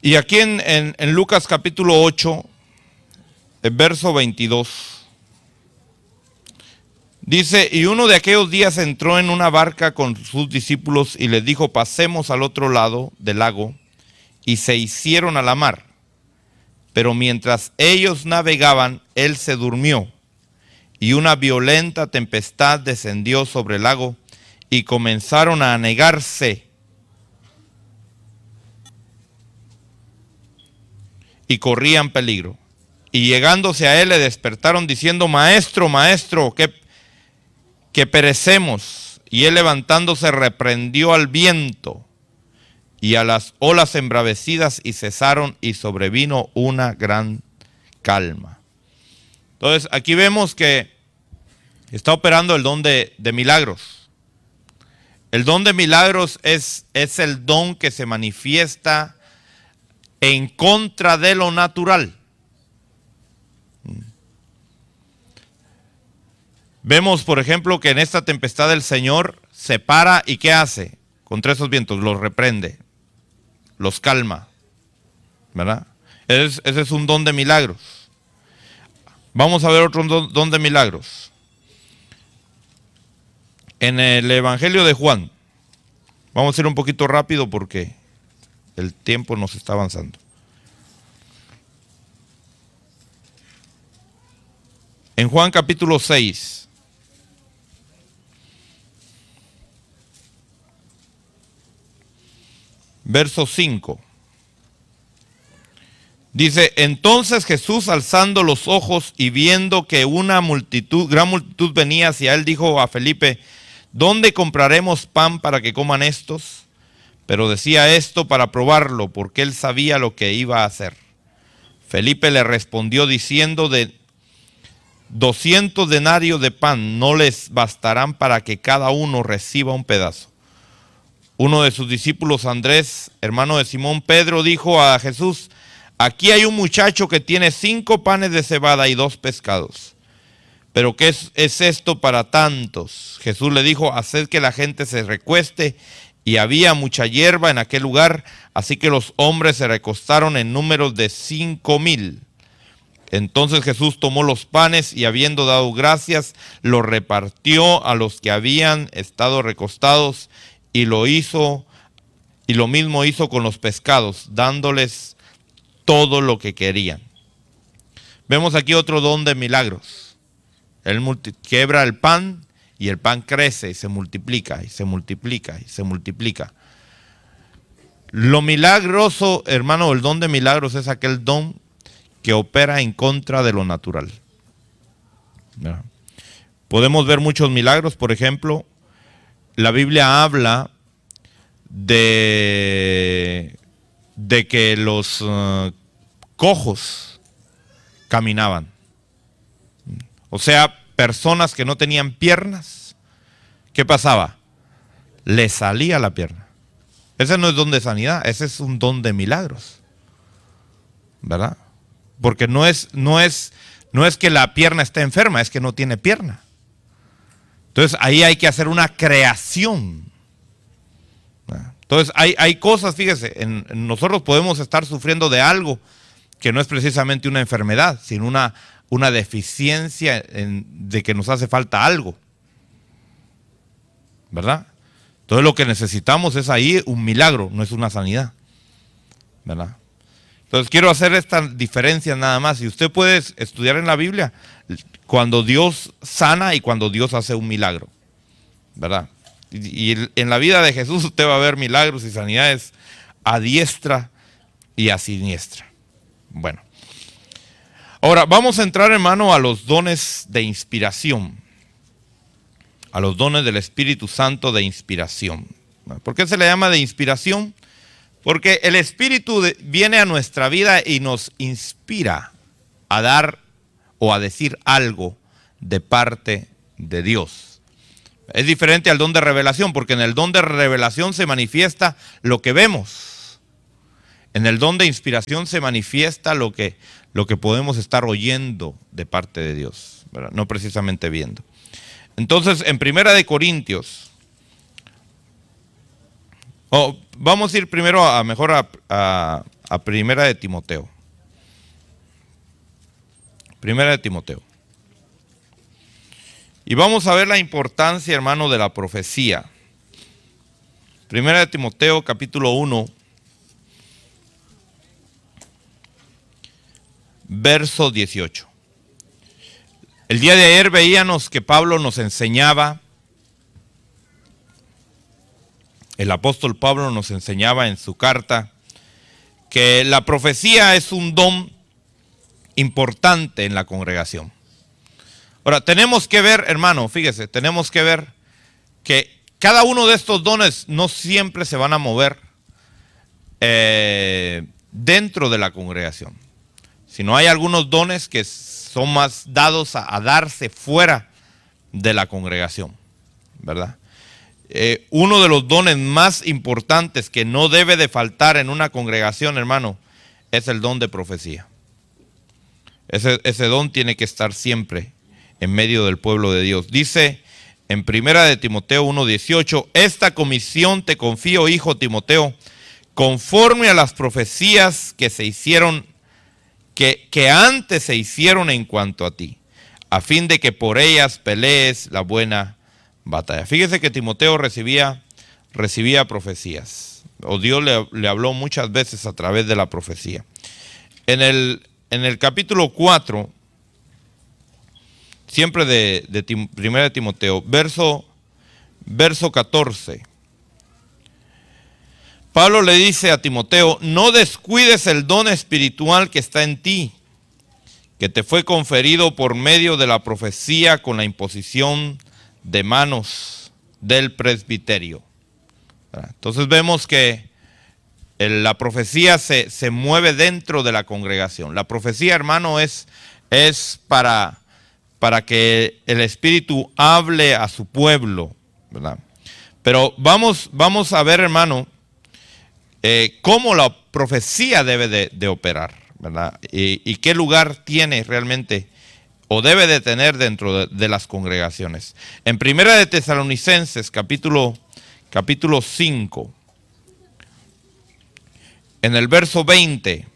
Y aquí en Lucas capítulo 8, el verso 22, dice: y uno de aquellos días entró en una barca con sus discípulos y les dijo: pasemos al otro lado del lago. Y se hicieron a la mar. Pero mientras ellos navegaban, él se durmió. Y una violenta tempestad descendió sobre el lago y comenzaron a anegarse. Y corrían peligro. Y llegándose a él le despertaron diciendo: Maestro, maestro, que perecemos. Y él levantándose reprendió al viento y a las olas embravecidas, y cesaron, y sobrevino una gran calma. Entonces aquí vemos que está operando el don de milagros. El don de milagros es el don que se manifiesta en contra de lo natural. Vemos, por ejemplo, que en esta tempestad el Señor se para y ¿qué hace? Contra esos vientos los reprende, los calma, ¿verdad? Ese es un don de milagros. Vamos a ver otro don de milagros. En el Evangelio de Juan, vamos a ir un poquito rápido porque el tiempo nos está avanzando. En Juan capítulo 6. Verso 5. Dice: entonces Jesús, alzando los ojos y viendo que una gran multitud venía hacia él, dijo a Felipe: ¿dónde compraremos pan para que coman estos? Pero decía esto para probarlo, porque él sabía lo que iba a hacer. Felipe le respondió diciendo: de 200 denarios de pan no les bastarán para que cada uno reciba un pedazo. Uno de sus discípulos, Andrés, hermano de Simón Pedro, dijo a Jesús: aquí hay un muchacho que tiene 5 panes de cebada y 2 pescados. ¿Pero qué es esto para tantos? Jesús le dijo: haced que la gente se recueste. Y había mucha hierba en aquel lugar, así que los hombres se recostaron en números de 5,000. Entonces Jesús tomó los panes y, habiendo dado gracias, los repartió a los que habían estado recostados, y lo mismo hizo con los pescados, dándoles todo lo que querían. Vemos aquí otro don de milagros. Él quiebra el pan y el pan crece y se multiplica y se multiplica y se multiplica. Lo milagroso, hermano, el don de milagros es aquel don que opera en contra de lo natural. Podemos ver muchos milagros. Por ejemplo, la Biblia habla de que los cojos caminaban. O sea, personas que no tenían piernas, ¿qué pasaba? Les salía la pierna. Ese no es don de sanidad, ese es un don de milagros, ¿verdad? Porque no es que la pierna esté enferma, es que no tiene pierna. Entonces ahí hay que hacer una creación. Entonces hay cosas, fíjese, nosotros podemos estar sufriendo de algo que no es precisamente una enfermedad, sino una deficiencia de que nos hace falta algo, ¿verdad? Entonces lo que necesitamos es ahí un milagro, no es una sanidad, ¿verdad? Entonces quiero hacer esta diferencia nada más. Y usted puede estudiar en la Biblia cuando Dios sana y cuando Dios hace un milagro, ¿verdad? Y en la vida de Jesús usted va a ver milagros y sanidades a diestra y a siniestra. Bueno, ahora vamos a entrar, hermano, a los dones de inspiración, a los dones del Espíritu Santo de inspiración. ¿Por qué se le llama de inspiración? Porque el Espíritu viene a nuestra vida y nos inspira a dar o a decir algo de parte de Dios. Es diferente al don de revelación, porque en el don de revelación se manifiesta lo que vemos. En el don de inspiración se manifiesta lo que podemos estar oyendo de parte de Dios, ¿verdad? No precisamente viendo. Entonces, en 1 Corintios, Vamos a ir primero a Primera de Timoteo. Primera de Timoteo. Y vamos a ver la importancia, hermano, de la profecía. Primera de Timoteo, capítulo 1, verso 18. El día de ayer veíamos que Pablo nos enseñaba, el apóstol Pablo nos enseñaba en su carta, que la profecía es un don importante en la congregación. Ahora, tenemos que ver, hermano, fíjese, tenemos que ver que cada uno de estos dones no siempre se van a mover dentro de la congregación, sino hay algunos dones que son más dados a darse fuera de la congregación, ¿verdad? Uno de los dones más importantes que no debe de faltar en una congregación, hermano, es el don de profecía. Ese don tiene que estar siempre en medio del pueblo de Dios. Dice en Primera de Timoteo 1:18, esta comisión te confío, hijo Timoteo, conforme a las profecías que se hicieron, que antes se hicieron en cuanto a ti, a fin de que por ellas pelees la buena batalla. Fíjese que Timoteo recibía profecías, o Dios le habló muchas veces a través de la profecía. En el capítulo 4, siempre de Primera de Timoteo, verso 14. Pablo le dice a Timoteo, no descuides el don espiritual que está en ti, que te fue conferido por medio de la profecía con la imposición de manos del presbiterio. Entonces vemos que la profecía se mueve dentro de la congregación. La profecía, hermano, es para que el Espíritu hable a su pueblo, ¿verdad? Pero vamos a ver, hermano, cómo la profecía debe de operar, ¿verdad? Y qué lugar tiene realmente o debe de tener dentro de las congregaciones. En Primera de Tesalonicenses, capítulo 5, en el verso 20,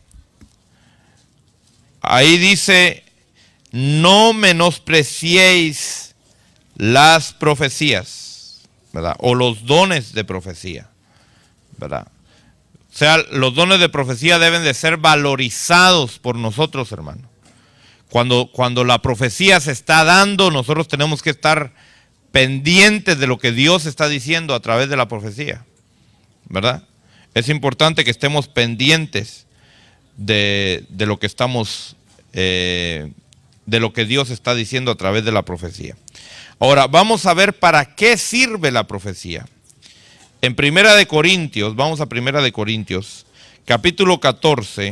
ahí dice, no menospreciéis las profecías, ¿verdad? O los dones de profecía, ¿verdad? O sea, los dones de profecía deben de ser valorizados por nosotros, hermano. Cuando la profecía se está dando, nosotros tenemos que estar pendientes de lo que Dios está diciendo a través de la profecía, ¿verdad? Es importante que estemos pendientes de lo que estamos de lo que Dios está diciendo a través de la profecía. Ahora, vamos a ver para qué sirve la profecía. En Primera de Corintios, vamos a Primera de Corintios, capítulo 14,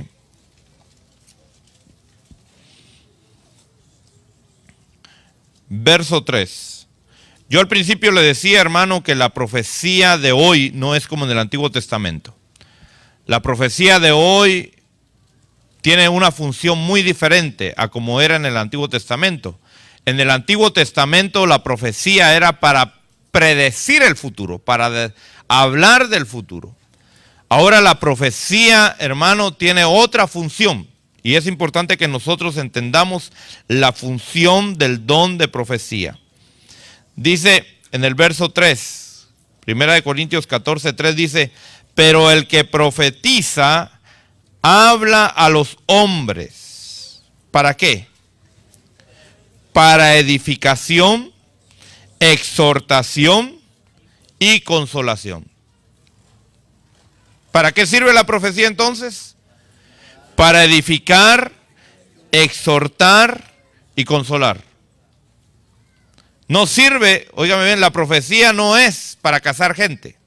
verso 3. Yo al principio le decía, hermano, que la profecía de hoy no es como en el Antiguo Testamento. La profecía de hoy tiene una función muy diferente a como era en el Antiguo Testamento. En el Antiguo Testamento la profecía era para predecir el futuro, para hablar del futuro. Ahora la profecía, hermano, tiene otra función. Y es importante que nosotros entendamos la función del don de profecía. Dice en el verso 3, Primera de Corintios 14, 3 dice, pero el que profetiza habla a los hombres. ¿Para qué? Para edificación, exhortación y consolación. ¿Para qué sirve la profecía entonces? Para edificar, exhortar y consolar. No sirve, óigame bien, la profecía no es para casar gente.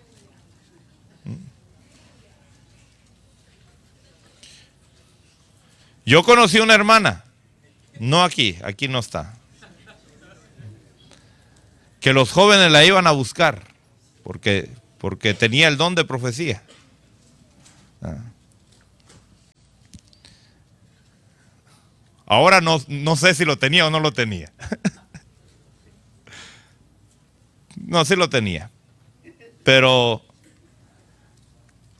Yo conocí una hermana, no aquí no está, que los jóvenes la iban a buscar porque tenía el don de profecía. Ahora no sé si lo tenía o no lo tenía. No, sí lo tenía. Pero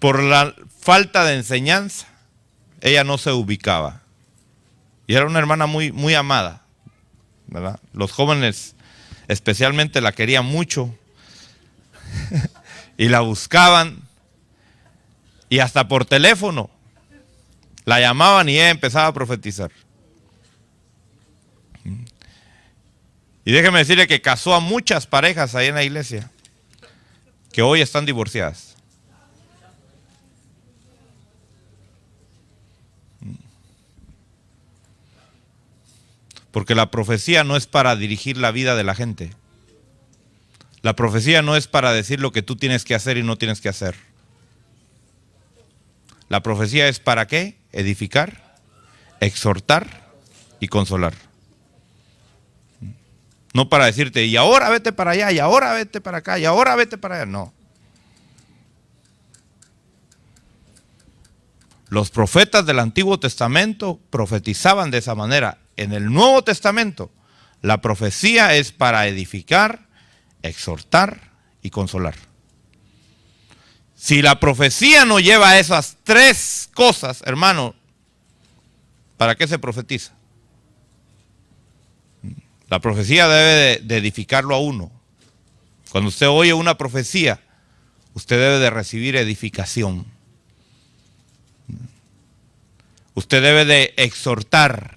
por la falta de enseñanza, ella no se ubicaba. Y era una hermana muy, muy amada, ¿verdad? Los jóvenes especialmente la querían mucho y la buscaban, y hasta por teléfono la llamaban y ella empezaba a profetizar. Y déjeme decirle que casó a muchas parejas ahí en la iglesia que hoy están divorciadas. Porque la profecía no es para dirigir la vida de la gente. La profecía no es para decir lo que tú tienes que hacer y no tienes que hacer. La profecía es para ¿qué? Edificar, exhortar y consolar. No para decirte, y ahora vete para allá, y ahora vete para acá, y ahora vete para allá. No. Los profetas del Antiguo Testamento profetizaban de esa manera. En el Nuevo Testamento, la profecía es para edificar, exhortar y consolar. Si la profecía no lleva esas tres cosas, hermano, ¿para qué se profetiza? La profecía debe de edificarlo a uno. Cuando usted oye una profecía, usted debe de recibir edificación. Usted debe de exhortar.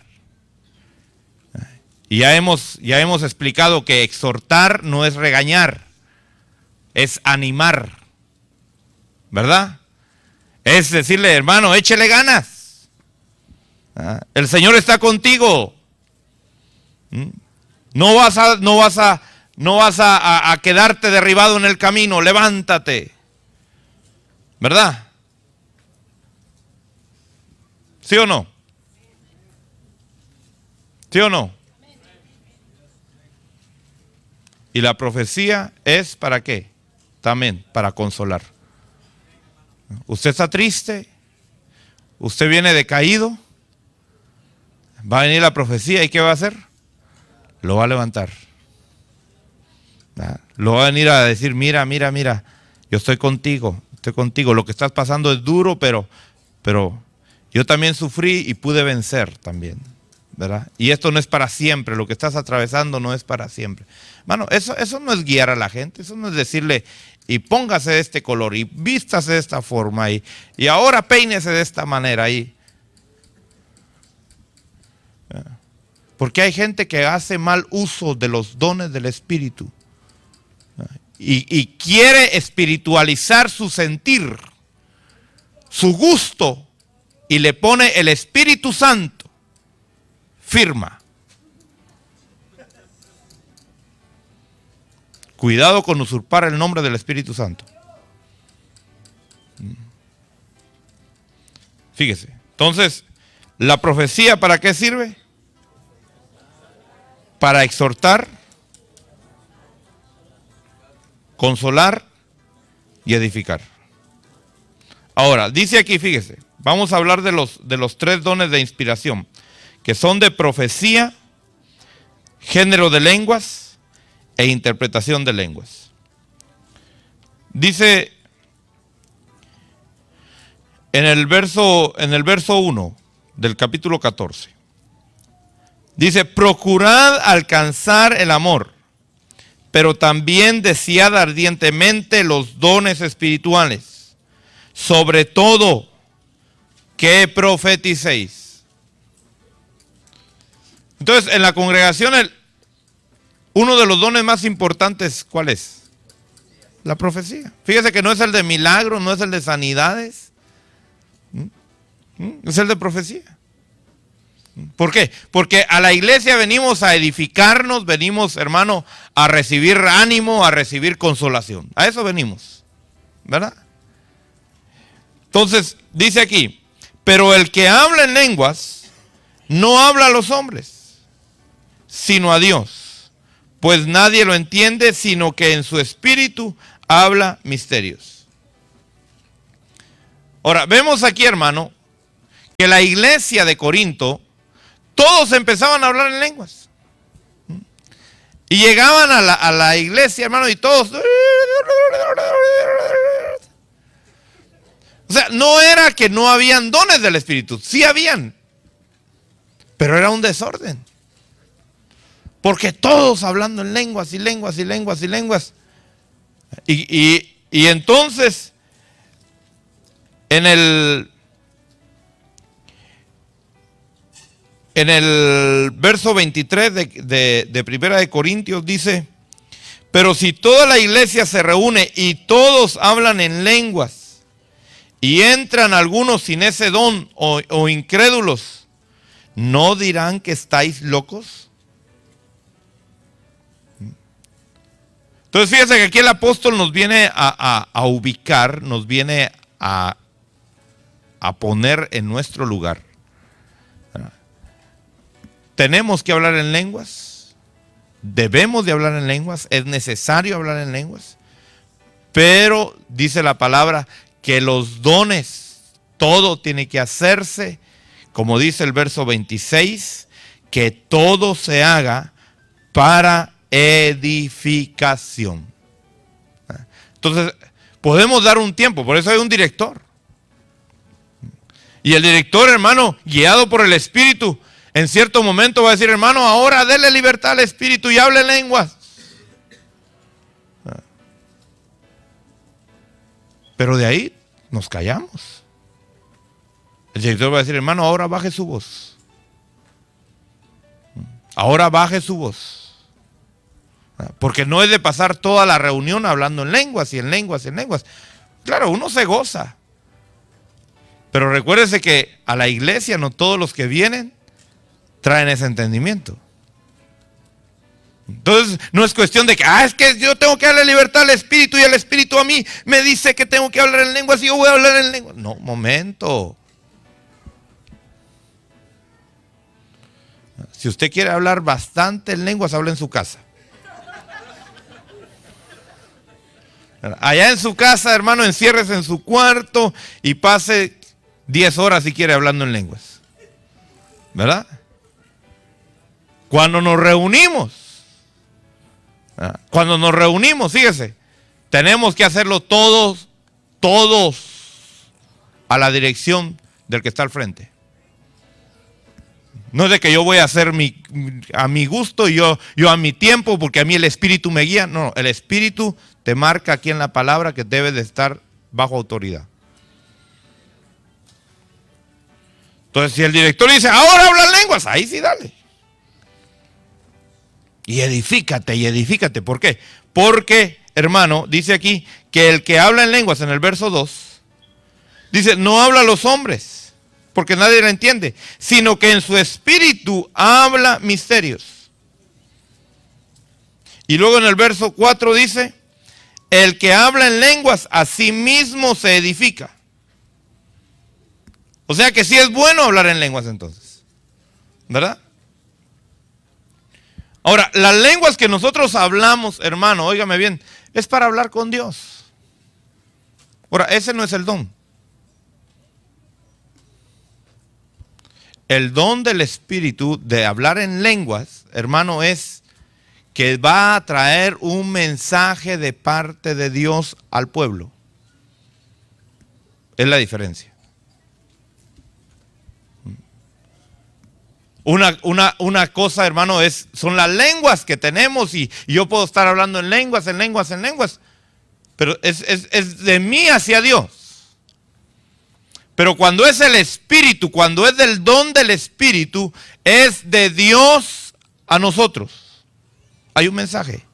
Y ya hemos explicado que exhortar no es regañar, es animar, ¿verdad? Es decirle, hermano, échele ganas. El Señor está contigo. No vas a quedarte derribado en el camino, levántate. ¿Verdad? ¿Sí o no? ¿Sí o no? Y la profecía es ¿para qué? También para consolar. Usted está triste, usted viene decaído, va a venir la profecía y ¿qué va a hacer? Lo va a levantar. Lo va a venir a decir, mira, yo estoy contigo, lo que estás pasando es duro, pero yo también sufrí y pude vencer también, ¿verdad? Y esto no es para siempre, lo que estás atravesando no es para siempre. Mano, eso no es guiar a la gente, eso no es decirle, y póngase de este color, y vístase de esta forma, y ahora peínese de esta manera. Porque hay gente que hace mal uso de los dones del Espíritu. Y quiere espiritualizar su sentir, su gusto, y le pone el Espíritu Santo, firma. Cuidado con usurpar el nombre del Espíritu Santo. Fíjese. Entonces, ¿la profecía para qué sirve? Para exhortar, consolar y edificar. Ahora, dice aquí, fíjese, vamos a hablar de los tres dones de inspiración, que son de profecía, género de lenguas e interpretación de lenguas. Dice en el verso 1 del capítulo 14, dice, procurad alcanzar el amor, pero también desead ardientemente los dones espirituales, sobre todo que profeticéis. Entonces, en la congregación, uno de los dones más importantes, ¿cuál es? La profecía. Fíjese que no es el de milagros, no es el de sanidades, es el de profecía. ¿Por qué? Porque a la iglesia venimos a edificarnos, venimos, hermano, a recibir ánimo, a recibir consolación. A eso venimos, ¿verdad? Entonces, dice aquí, pero el que habla en lenguas no habla a los hombres, sino a Dios. Pues nadie lo entiende, sino que en su espíritu habla misterios. Ahora, vemos aquí, hermano, que la iglesia de Corinto, todos empezaban a hablar en lenguas. Y llegaban a la iglesia, hermano, y todos O sea, no era que no habían dones del Espíritu, sí habían, pero era un desorden. Porque todos hablando en lenguas y lenguas y lenguas y lenguas. Y entonces, en el verso 23 de Primera de Corintios dice: pero si toda la iglesia se reúne y todos hablan en lenguas, y entran algunos sin ese don o incrédulos, ¿no dirán que estáis locos? Entonces fíjense que aquí el apóstol nos viene a ubicar, nos viene a poner en nuestro lugar. Tenemos que hablar en lenguas, debemos de hablar en lenguas, es necesario hablar en lenguas, pero dice la palabra que los dones, todo tiene que hacerse, como dice el verso 26, que todo se haga para edificación. Entonces, podemos dar un tiempo, por eso hay un director. Y el director, hermano, guiado por el Espíritu, en cierto momento va a decir: hermano, ahora déle libertad al Espíritu y hable lenguas. Pero de ahí nos callamos. El director va a decir: hermano, ahora baje su voz. Ahora baje su voz. Porque no es de pasar toda la reunión hablando en lenguas y en lenguas y en lenguas. Claro, uno se goza. Pero recuérdese que a la iglesia no todos los que vienen traen ese entendimiento. Entonces no es cuestión de que, es que yo tengo que darle libertad al Espíritu y el Espíritu a mí me dice que tengo que hablar en lenguas y yo voy a hablar en lenguas. No, momento. Si usted quiere hablar bastante en lenguas, hable en su casa. Allá en su casa, hermano, enciérrese en su cuarto y pase 10 horas si quiere hablando en lenguas. ¿Verdad? Cuando nos reunimos, fíjese, tenemos que hacerlo todos a la dirección del que está al frente. No es de que yo voy a hacer a mi gusto y yo a mi tiempo, porque a mí el Espíritu me guía. No, el Espíritu te marca aquí en la palabra que debe de estar bajo autoridad. Entonces, si el director dice: ahora habla lenguas, ahí sí dale. Y edifícate. ¿Por qué? Porque, hermano, dice aquí que el que habla en lenguas, en el verso 2, dice: no habla a los hombres, porque nadie la entiende, sino que en su espíritu habla misterios. Y luego en el verso 4 dice: el que habla en lenguas a sí mismo se edifica. O sea que sí es bueno hablar en lenguas entonces, ¿verdad? Ahora, las lenguas que nosotros hablamos, hermano, óigame bien, es para hablar con Dios. Ahora, ese no es el don. El don del Espíritu de hablar en lenguas, hermano, es que va a traer un mensaje de parte de Dios al pueblo. Es la diferencia. Una cosa, hermano, son las lenguas que tenemos y yo puedo estar hablando en lenguas, pero es de mí hacia Dios. Pero cuando es el Espíritu, cuando es del don del Espíritu, es de Dios a nosotros. Hay un mensaje.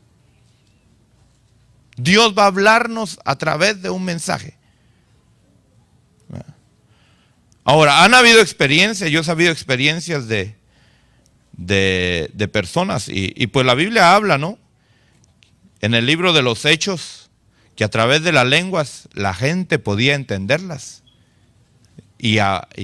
Dios va a hablarnos a través de un mensaje. Ahora, han habido experiencias, yo he sabido experiencias de personas y pues la Biblia habla, ¿no? En el libro de los Hechos, que a través de las lenguas la gente podía entenderlas y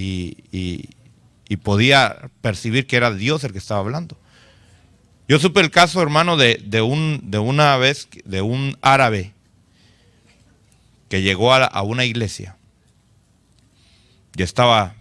podía percibir que era Dios el que estaba hablando. Yo supe el caso, hermano, de un árabe que llegó a una iglesia. Y estaba